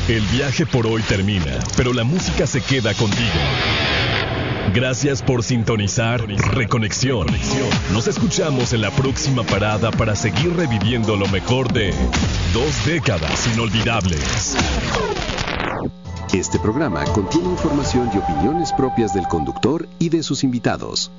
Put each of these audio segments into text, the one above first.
El viaje por hoy termina, pero la música se queda contigo. Gracias por sintonizar Reconexión. Nos escuchamos en la próxima parada para seguir reviviendo lo mejor de 2 décadas inolvidables. Este programa contiene información y opiniones propias del conductor y de sus invitados.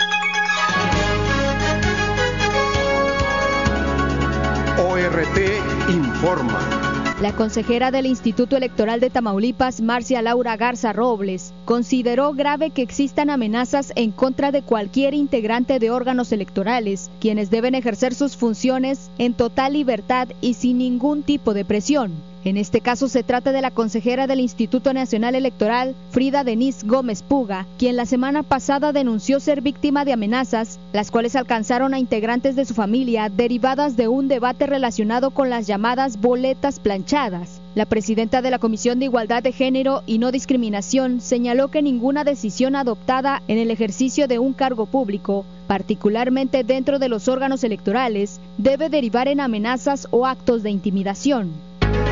ORT informa. La consejera del Instituto Electoral de Tamaulipas, Marcia Laura Garza Robles, consideró grave que existan amenazas en contra de cualquier integrante de órganos electorales, quienes deben ejercer sus funciones en total libertad y sin ningún tipo de presión. En este caso se trata de la consejera del Instituto Nacional Electoral, Frida Denise Gómez Puga, quien la semana pasada denunció ser víctima de amenazas, las cuales alcanzaron a integrantes de su familia derivadas de un debate relacionado con las llamadas boletas planchadas. La presidenta de la Comisión de Igualdad de Género y No Discriminación señaló que ninguna decisión adoptada en el ejercicio de un cargo público, particularmente dentro de los órganos electorales, debe derivar en amenazas o actos de intimidación.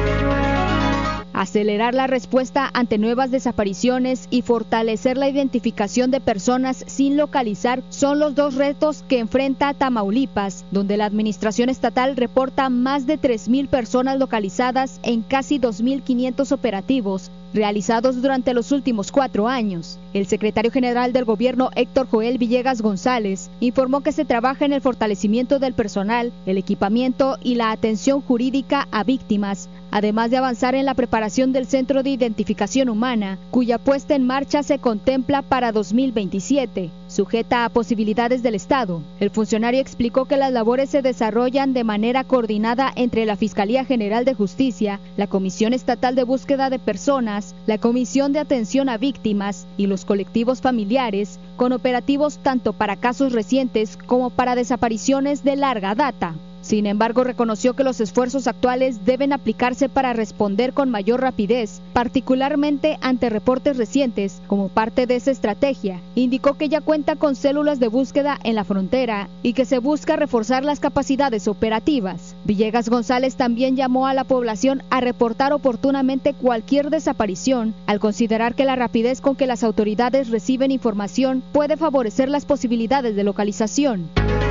Acelerar la respuesta ante nuevas desapariciones y fortalecer la identificación de personas sin localizar son los dos retos que enfrenta Tamaulipas, donde la administración estatal reporta más de 3,000 personas localizadas en casi 2,500 operativos realizados durante los últimos 4 años. El secretario general del gobierno, Héctor Joel Villegas González, informó que se trabaja en el fortalecimiento del personal, el equipamiento y la atención jurídica a víctimas, además de avanzar en la preparación del Centro de Identificación Humana, cuya puesta en marcha se contempla para 2027, sujeta a posibilidades del Estado. El funcionario explicó que las labores se desarrollan de manera coordinada entre la Fiscalía General de Justicia, la Comisión Estatal de Búsqueda de Personas, la Comisión de Atención a Víctimas y los colectivos familiares, con operativos tanto para casos recientes como para desapariciones de larga data. Sin embargo, reconoció que los esfuerzos actuales deben aplicarse para responder con mayor rapidez, particularmente ante reportes recientes. Como parte de esa estrategia, indicó que ya cuenta con células de búsqueda en la frontera y que se busca reforzar las capacidades operativas. Villegas González también llamó a la población a reportar oportunamente cualquier desaparición, al considerar que la rapidez con que las autoridades reciben información puede favorecer las posibilidades de localización.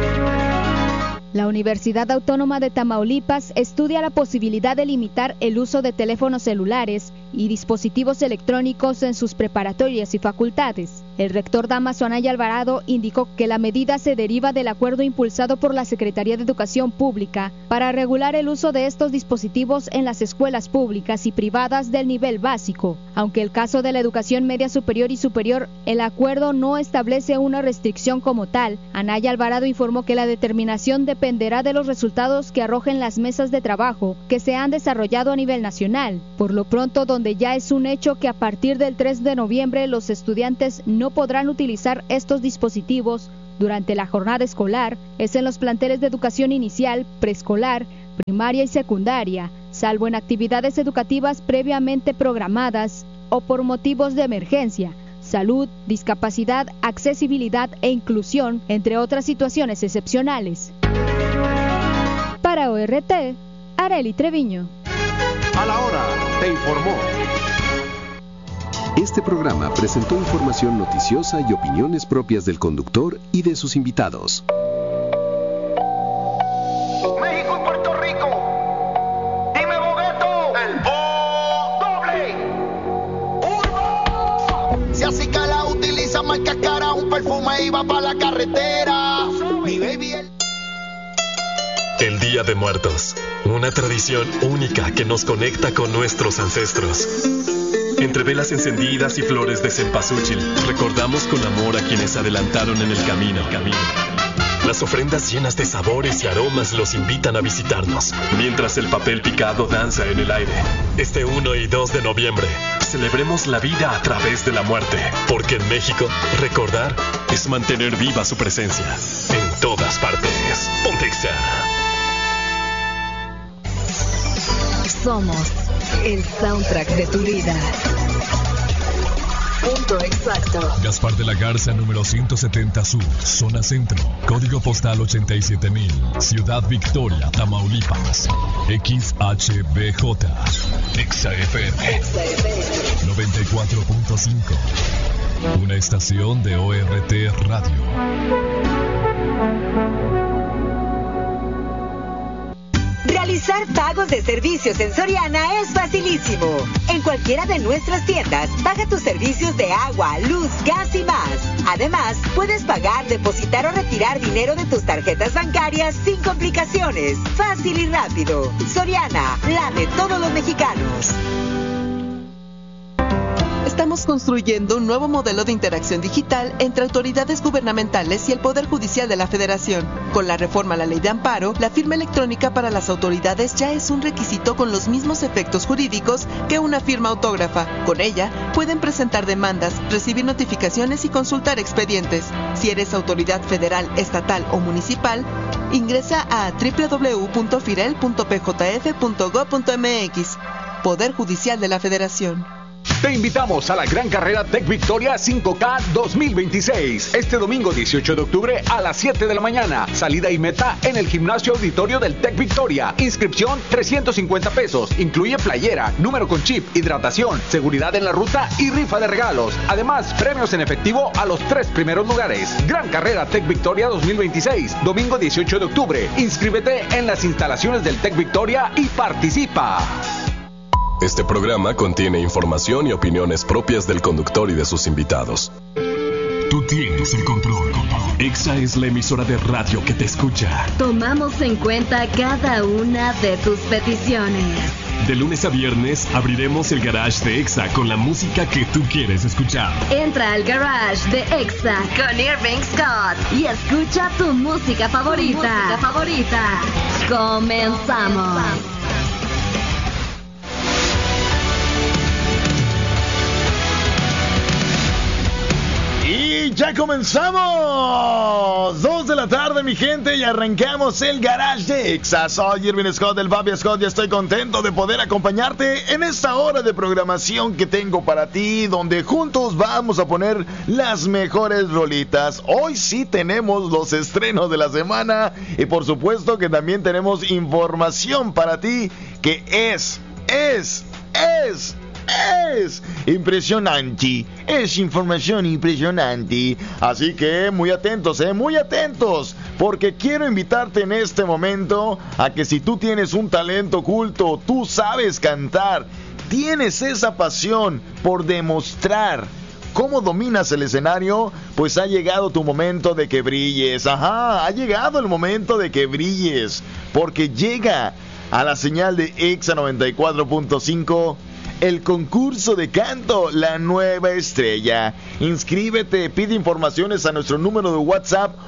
La Universidad Autónoma de Tamaulipas estudia la posibilidad de limitar el uso de teléfonos celulares y dispositivos electrónicos en sus preparatorias y facultades. El rector Damaso Anaya Alvarado indicó que la medida se deriva del acuerdo impulsado por la Secretaría de Educación Pública para regular el uso de estos dispositivos en las escuelas públicas y privadas del nivel básico. Aunque el caso de la educación media superior y superior, el acuerdo no establece una restricción como tal. Anaya Alvarado informó que la determinación dependerá de los resultados que arrojen las mesas de trabajo que se han desarrollado a nivel nacional. Por lo pronto, donde ya es un hecho que a partir del 3 de noviembre los estudiantes no podrán utilizar estos dispositivos durante la jornada escolar, es en los planteles de educación inicial, preescolar, primaria y secundaria, salvo en actividades educativas previamente programadas o por motivos de emergencia, salud, discapacidad, accesibilidad e inclusión, entre otras situaciones excepcionales. Para ORT, Arely Treviño. A la hora, te informó. Este programa presentó información noticiosa y opiniones propias del conductor y de sus invitados. México y Puerto Rico. Dime, Bogueto. El doble. Si así que la utiliza marca cara, un perfume y va para la carretera. Mi baby El Día de Muertos, una tradición única que nos conecta con nuestros ancestros. Entre velas encendidas y flores de cempasúchil, recordamos con amor a quienes adelantaron en el camino. Las ofrendas llenas de sabores y aromas los invitan a visitarnos, mientras el papel picado danza en el aire. Este 1 y 2 de noviembre, celebremos la vida a través de la muerte, porque en México, recordar es mantener viva su presencia en todas partes. Pontexa. Somos el soundtrack de tu vida. Punto exacto. Gaspar de la Garza, número 170 Sur, zona centro, código postal 87,000, Ciudad Victoria, Tamaulipas. XHBJ, XFM. 94.5. Una estación de ORT Radio. Realizar pagos de servicios en Soriana es facilísimo. En cualquiera de nuestras tiendas, paga tus servicios de agua, luz, gas y más. Además, puedes pagar, depositar o retirar dinero de tus tarjetas bancarias sin complicaciones. Fácil y rápido. Soriana, la de todos los mexicanos. Estamos construyendo un nuevo modelo de interacción digital entre autoridades gubernamentales y el Poder Judicial de la Federación. Con la reforma a la Ley de Amparo, la firma electrónica para las autoridades ya es un requisito con los mismos efectos jurídicos que una firma autógrafa. Con ella, pueden presentar demandas, recibir notificaciones y consultar expedientes. Si eres autoridad federal, estatal o municipal, ingresa a www.firel.pjf.gov.mx. Poder Judicial de la Federación. Te invitamos a la gran carrera Tech Victoria 5K 2026. Este domingo 18 de octubre a las 7 de la mañana. Salida y meta en el gimnasio auditorio del Tech Victoria. Inscripción 350 pesos. Incluye playera, número con chip, hidratación, seguridad en la ruta y rifa de regalos. Además, premios en efectivo a los 3 primeros lugares. Gran carrera Tech Victoria 2026. Domingo 18 de octubre. Inscríbete en las instalaciones del Tech Victoria y participa. Este programa contiene información y opiniones propias del conductor y de sus invitados. Tú tienes el control. Exa es la emisora de radio que te escucha. Tomamos en cuenta cada una de tus peticiones. De lunes a viernes abriremos el garage de Exa con la música que tú quieres escuchar. Entra al garage de Exa con Irving Scott y escucha tu música favorita. Comenzamos. Y ya comenzamos. 2 de la tarde, mi gente, y arrancamos el garage de Exa. Soy Irving Scott, del Papi Scott, y estoy contento de poder acompañarte en esta hora de programación que tengo para ti, donde juntos vamos a poner las mejores rolitas. Hoy sí tenemos los estrenos de la semana y por supuesto que también tenemos información para ti que es impresionante, es información impresionante, así que muy atentos, porque quiero invitarte en este momento a que si tú tienes un talento oculto, tú sabes cantar, tienes esa pasión por demostrar cómo dominas el escenario, pues ha llegado tu momento de que brilles, ha llegado el momento de que brilles, porque llega a la señal de Exa 94.5 el concurso de canto La Nueva Estrella. Inscríbete, pide informaciones a nuestro número de WhatsApp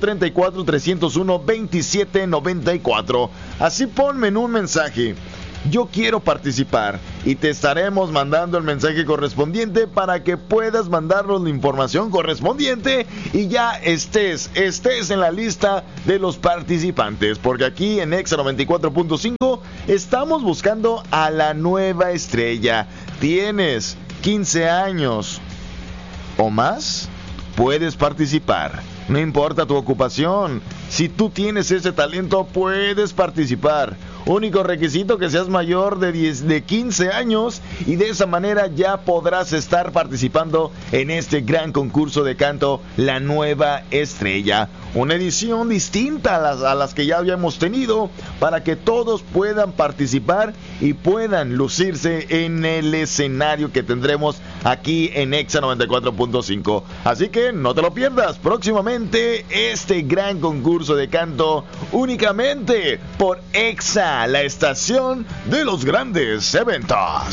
834-301-2794. Así ponme en un mensaje: yo quiero participar, y te estaremos mandando el mensaje correspondiente para que puedas mandarnos la información correspondiente y ya estés en la lista de los participantes, porque aquí en Exa 94.5 estamos buscando a la nueva estrella. ¿Tienes 15 años o más? Puedes participar. No importa tu ocupación. Si tú tienes ese talento, puedes participar. Único requisito que seas mayor de 15 años y de esa manera ya podrás estar participando en este gran concurso de canto La Nueva Estrella. Una edición distinta a las que ya habíamos tenido, para que todos puedan participar y puedan lucirse en el escenario que tendremos aquí en Exa 94.5. Así que no te lo pierdas próximamente, este gran concurso de canto, únicamente por Exa, la estación de los grandes eventos.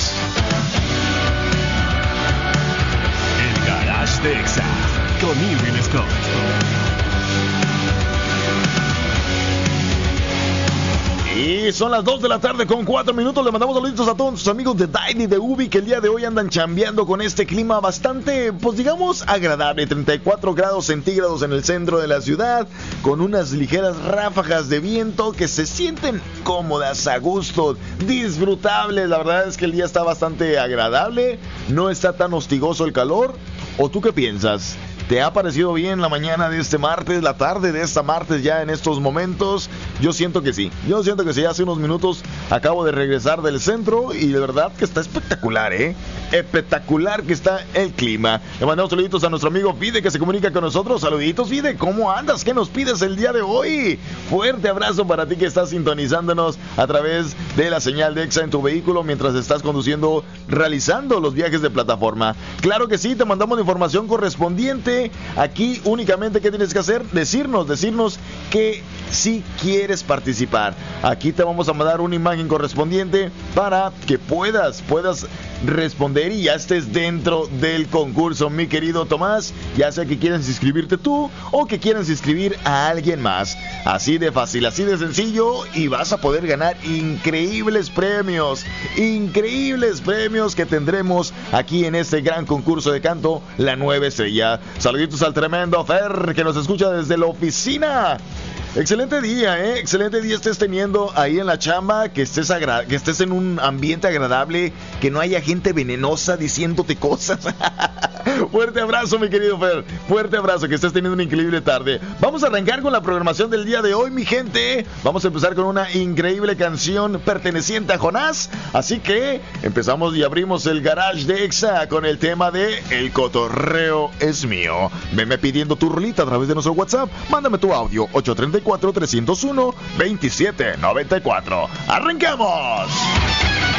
El garage de Exa con Irving Scott. Y son las 2 de la tarde con 4 minutos. Le mandamos saluditos a todos nuestros amigos de Daidi y de Ubi, que el día de hoy andan chambeando con este clima bastante, pues digamos, agradable. 34 grados centígrados en el centro de la ciudad, con unas ligeras ráfagas de viento que se sienten cómodas, a gusto, disfrutables. La verdad es que el día está bastante agradable, no está tan hostigoso el calor. ¿O tú qué piensas? ¿Te ha parecido bien la mañana de este martes, la tarde de esta martes ya en estos momentos? Yo siento que sí. Hace unos minutos acabo de regresar del centro y de verdad que está espectacular, espectacular que está el clima. Le mandamos saluditos a nuestro amigo Fide que se comunica con nosotros. Saluditos, Fide, ¿cómo andas? ¿Qué nos pides el día de hoy? Fuerte abrazo para ti que estás sintonizándonos a través de la señal de EXA en tu vehículo mientras estás conduciendo, realizando los viajes de plataforma. Claro que sí, te mandamos la información correspondiente. Aquí únicamente, ¿qué tienes que hacer? Decirnos que si quieres participar. Aquí te vamos a mandar una imagen correspondiente para que puedas responder y ya estés dentro del concurso, mi querido Tomás, ya sea que quieras inscribirte tú o que quieras inscribir a alguien más. Así de fácil, así de sencillo, y vas a poder ganar increíbles premios que tendremos aquí en este gran concurso de canto, la 9 estrella. Saluditos al tremendo Fer que nos escucha desde la oficina. Excelente día, excelente día estés teniendo ahí en la chamba, que estés en un ambiente agradable, que no haya gente venenosa diciéndote cosas. Fuerte abrazo, mi querido Fer, fuerte abrazo, que estés teniendo una increíble tarde. Vamos a arrancar con la programación del día de hoy, mi gente. Vamos a empezar con una increíble canción perteneciente a Jonás, así que empezamos y abrimos el garage de EXA con el tema de El cotorreo es mío. Venme pidiendo tu rolita a través de nuestro WhatsApp, mándame tu audio 834-301-2794. ¡Arrancamos!